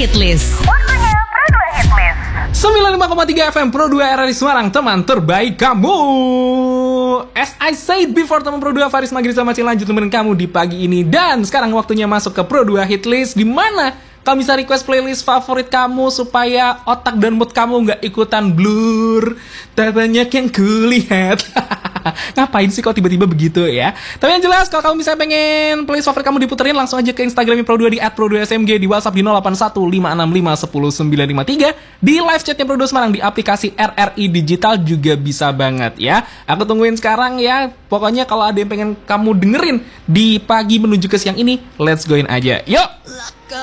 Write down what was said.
Hitlist. Waktunya Pro 2 Hitlist. 95,3 FM Pro 2 RRI Semarang, teman terbaik kamu. As I said before, teman Pro 2, Faris Magriza masih lanjut temenin kamu di pagi ini. Dan sekarang waktunya masuk ke Pro 2 Hitlist, di mana kamu bisa request playlist favorit kamu supaya otak dan mood kamu nggak ikutan blur. Tak banyak yang kulihat. Ngapain sih kok tiba-tiba begitu ya? Tapi yang jelas, kalau kamu bisa pengen playlist favorit kamu diputerin, langsung aja ke Instagramnya Pro 2 di @pro2smg, di WhatsApp di 081565100953, di live chatnya Pro 2 Semarang di aplikasi RRI Digital juga bisa banget ya. Aku tungguin sekarang ya. Pokoknya kalau ada yang pengen kamu dengerin di pagi menuju ke siang ini, let's goin aja. Yuk!